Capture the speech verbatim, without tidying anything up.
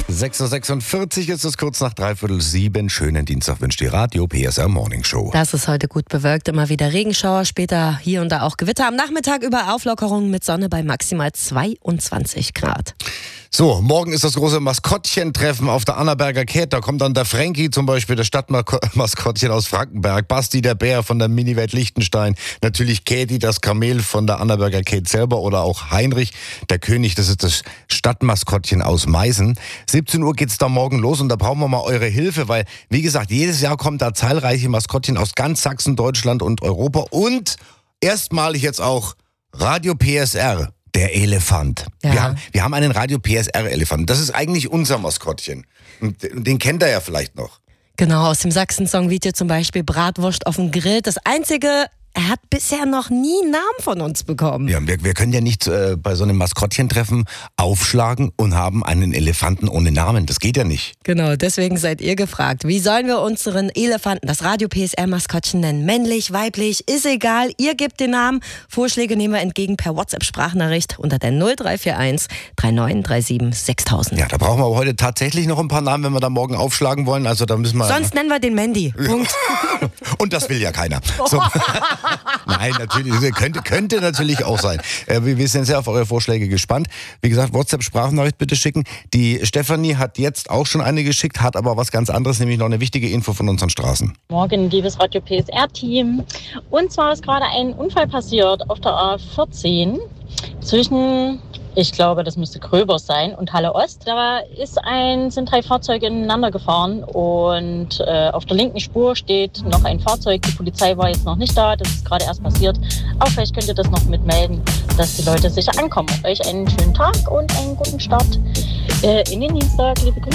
sechs Uhr sechsundvierzig ist es, kurz nach dreiviertel sieben. Schönen Dienstag wünscht die Radio P S R Morning Show. Das ist heute gut bewölkt, immer wieder Regenschauer, später hier und da auch Gewitter. Am Nachmittag über Auflockerungen mit Sonne bei maximal zweiundzwanzig Grad. So, morgen ist das große Maskottchentreffen auf der Annaberger Käth. Da kommt dann der Frankie zum Beispiel, das Stadtmaskottchen aus Frankenberg, Basti der Bär von der Miniwelt Liechtenstein, natürlich Käthi, das Kamel von der Annaberger Käth selber oder auch Heinrich, der König, das ist das Stadtmaskottchen aus Meißen. siebzehn Uhr geht's da morgen los und da brauchen wir mal eure Hilfe, weil, wie gesagt, jedes Jahr kommen da zahlreiche Maskottchen aus ganz Sachsen, Deutschland und Europa und erstmalig jetzt auch Radio P S R. Der Elefant. Ja. Wir, haben, wir haben einen Radio P S R-Elefant. Das ist eigentlich unser Maskottchen. Und den kennt er ja vielleicht noch. Genau, aus dem Sachsen-Song-Video zum Beispiel Bratwurst auf dem Grill. Das Einzige, er hat bisher noch nie einen Namen von uns bekommen. Ja, wir, wir können ja nicht äh, bei so einem Maskottchentreffen aufschlagen und haben einen Elefanten ohne Namen. Das geht ja nicht. Genau, deswegen seid ihr gefragt. Wie sollen wir unseren Elefanten, das Radio P S R-Maskottchen nennen? Männlich, weiblich, ist egal. Ihr gebt den Namen. Vorschläge nehmen wir entgegen per WhatsApp-Sprachnachricht unter der null drei vier eins drei neun drei sieben sechstausend. Ja, da brauchen wir aber heute tatsächlich noch ein paar Namen, wenn wir da morgen aufschlagen wollen. Also da müssen wir. Sonst nennen wir den Mandy. Punkt. Und das will ja keiner. So. Nein, natürlich, könnte, könnte natürlich auch sein. Äh, wir, wir sind sehr auf eure Vorschläge gespannt. Wie gesagt, WhatsApp-Sprachnachricht bitte schicken. Die Stefanie hat jetzt auch schon eine geschickt, hat aber was ganz anderes, nämlich noch eine wichtige Info von unseren Straßen. Morgen, liebes Radio P S R-Team. Und zwar ist gerade ein Unfall passiert auf der A vierzehn zwischen, ich glaube, das müsste Gröbers sein, und Halle Ost. Da ist ein, sind drei Fahrzeuge ineinander gefahren und äh, auf der linken Spur steht noch ein Fahrzeug. Die Polizei war jetzt noch nicht da, das ist gerade erst passiert. Aber vielleicht könnt ihr das noch mitmelden, dass die Leute sicher ankommen. Euch einen schönen Tag und einen guten Start äh, in den Dienstag. Liebe Grüße.